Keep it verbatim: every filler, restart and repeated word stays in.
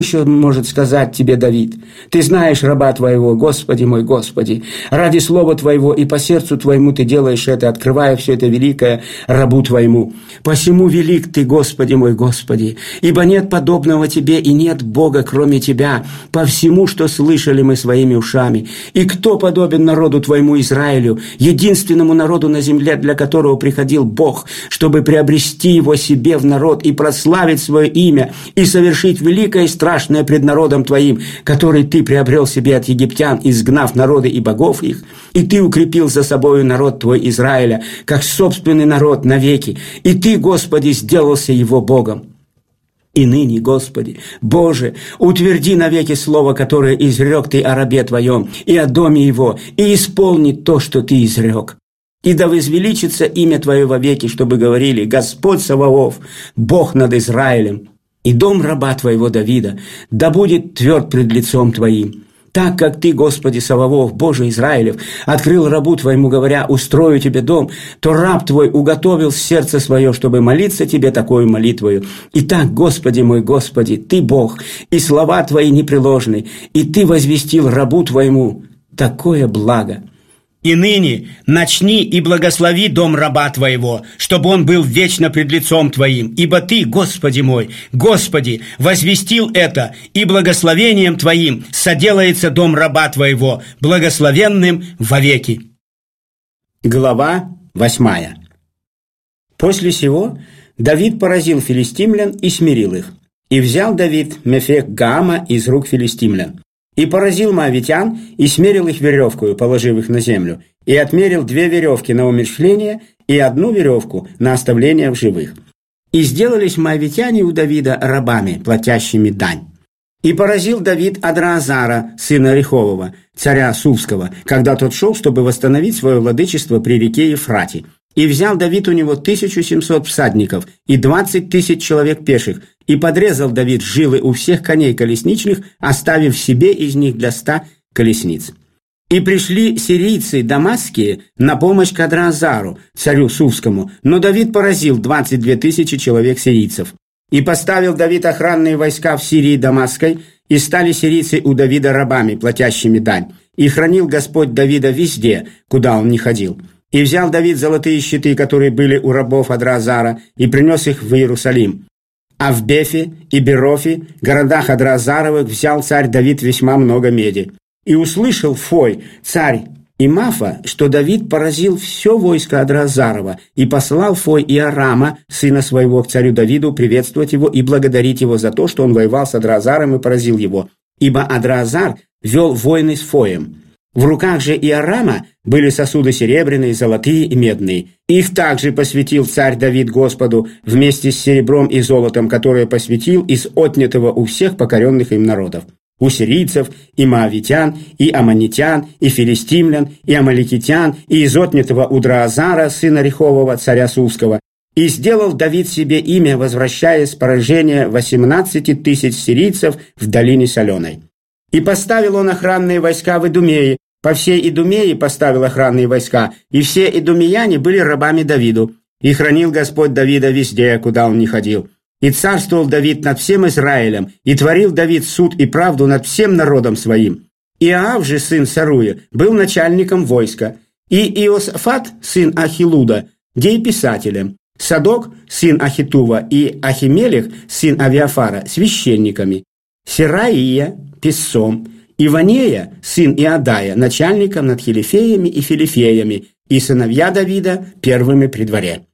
Еще может сказать тебе Давид: «Ты знаешь раба твоего, Господи мой, Господи, ради слова твоего и по сердцу твоему ты делаешь это, открывая все это великое рабу твоему. Посему велик ты, Господи мой, Господи, ибо нет подобного тебе и нет Бога, кроме тебя, по всему, что слышали мы своими ушами. И кто подобен народу твоему Израилю, единственному народу на земле, для которого приходил Бог, чтобы приобрести его себе в народ и прославить свое имя, и совершить великое и страшное страшное пред народом твоим, который ты приобрел себе от египтян, изгнав народы и богов их, и ты укрепил за собою народ твой Израиля, как собственный народ навеки, и ты, Господи, сделался его Богом. И ныне, Господи, Боже, утверди навеки слово, которое изрек ты о рабе твоем и о доме его, и исполни то, что ты изрек. И да возвеличится имя Твое вовеки, чтобы говорили: Господь Саваоф, Бог над Израилем. И дом раба Твоего Давида да будет тверд пред лицом Твоим. Так как Ты, Господи Саваоф, Боже Израилев, открыл рабу Твоему, говоря: устрою Тебе дом, то раб Твой уготовил сердце свое, чтобы молиться Тебе такою молитвою. Итак, Господи мой, Господи, Ты Бог, и слова Твои непреложны, и Ты возвестил рабу Твоему такое благо. И ныне начни и благослови дом раба Твоего, чтобы он был вечно пред лицом Твоим, ибо Ты, Господи мой, Господи, возвестил это, и благословением Твоим соделается дом раба Твоего, благословенным вовеки». Глава восьмая. После сего Давид поразил филистимлян и смирил их, и взял Давид Мефек Гаама из рук филистимлян. И поразил моавитян, и смерил их веревкою, положив их на землю, и отмерил две веревки на умерщвление и одну веревку на оставление в живых. И сделались моавитяне у Давида рабами, платящими дань. И поразил Давид Адраазара, сына Рехового, царя Сувского, когда тот шел, чтобы восстановить свое владычество при реке Ефрате. И взял Давид у него тысячу семьсот всадников и двадцать тысяч человек пеших, и подрезал Давид жилы у всех коней колесничных, оставив себе из них для ста колесниц. И пришли сирийцы дамасские на помощь к Адраазару, царю Сувскому, но Давид поразил двадцать две тысячи человек сирийцев. И поставил Давид охранные войска в Сирии Дамасской, и стали сирийцы у Давида рабами, платящими дань. И хранил Господь Давида везде, куда он ни ходил. И взял Давид золотые щиты, которые были у рабов Адраазара, и принес их в Иерусалим. А в Бефе и Берофе, городах Адраазаровых, взял царь Давид весьма много меди. И услышал Фой, царь Имафа, что Давид поразил все войско Адраазарова, и послал Фой Иорама, сына своего, к царю Давиду, приветствовать его и благодарить его за то, что он воевал с Адраазаром и поразил его, ибо Адраазар вел войны с Фоем. В руках же Иорама были сосуды серебряные, золотые и медные. Их также посвятил царь Давид Господу вместе с серебром и золотом, которое посвятил из отнятого у всех покоренных им народов. У сирийцев, и моавитян, и аммонитян, и филистимлян, и амаликитян, и из отнятого у Драазара, сына Рехового, царя Сувского. И сделал Давид себе имя, возвращаясь с поражения восемнадцати тысяч сирийцев в долине Соленой. И поставил он охранные войска в Идумее, по всей Идумее поставил охранные войска, и все идумеяне были рабами Давиду. И хранил Господь Давида везде, куда он ни ходил. И царствовал Давид над всем Израилем, и творил Давид суд и правду над всем народом своим. Иоав же, сын Саруя, был начальником войска, и Иосафат, сын Ахилуда, дееписателем, Садок, сын Ахитува, и Ахимелех, сын Авиафара, священниками, Сераия, писцом, Иванея, сын Иодая, начальником над хилифеями и филифеями, и сыновья Давида первыми при дворе.